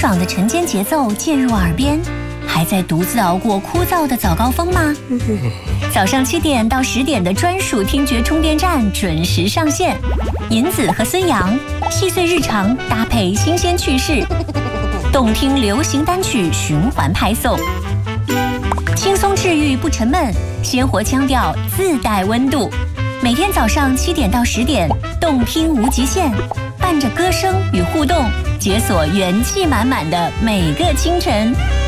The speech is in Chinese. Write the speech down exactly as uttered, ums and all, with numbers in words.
爽的晨间节奏渐入耳边，还在独自熬过枯燥的早高峰吗？早上七点到十点的专属听觉充电站准时上线，银子和孙杨细碎日常搭配新鲜趣事，动听流行单曲循环拍送，轻松治愈不沉闷，鲜活腔调自带温度。每天早上七点到十点，动听无极限，伴着歌声与互动，解锁元气满满的每个清晨。